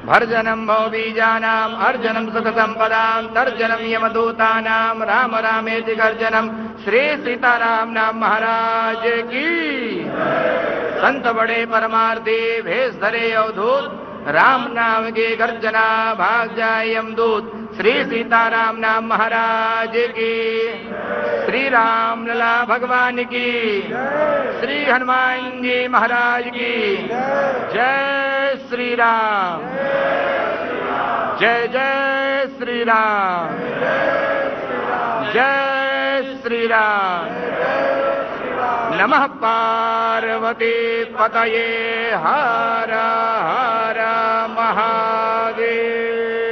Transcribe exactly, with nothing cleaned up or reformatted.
भर्जनं भवबीजानाम् अर्जनं सुखसम्पदां तर्जनं यमदूतानां राम रामेति गर्जनं श्री सीताराम नाम महाराज की। संत बड़े परमार्थी भेष धरे अवधूत राम नाम की गर्जना भाग जाए यमदूत श्री सीताराम नाम महाराज की। श्री राम लला भगवान की, श्री हनुमान जी महाराज की जय श्री राम, जय जय श्री राम, जय श्री राम। नमः पार्वती पतये हर हर महादेव।